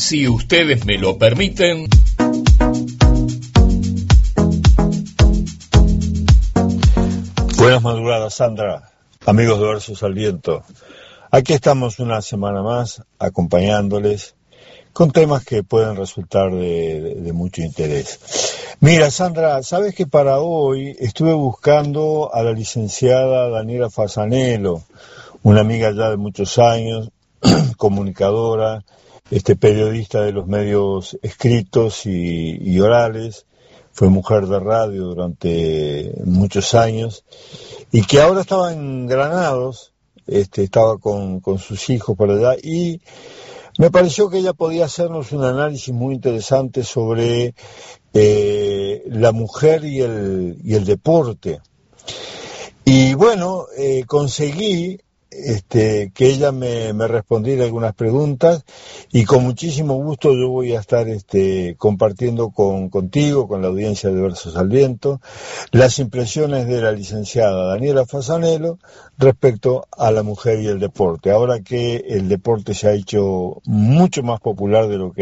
si ustedes me lo permiten. Buenas madrugadas, Sandra, amigos de Versos al Viento. Aquí estamos una semana más acompañándoles con temas que pueden resultar de mucho interés. Mira, Sandra, sabes que para hoy estuve buscando a la licenciada Daniela Fasanello, una amiga ya de muchos años, comunicadora, periodista de los medios escritos y orales, fue mujer de radio durante muchos años y que ahora estaba en Granados, estaba con sus hijos por allá y me pareció que ella podía hacernos un análisis muy interesante sobre la mujer y el deporte. Y bueno, conseguí que ella me respondiera algunas preguntas y con muchísimo gusto yo voy a estar compartiendo contigo, con la audiencia de Versos al Viento, las impresiones de la licenciada Daniela Fasanello respecto a la mujer y el deporte. Ahora que el deporte se ha hecho mucho más popular de lo que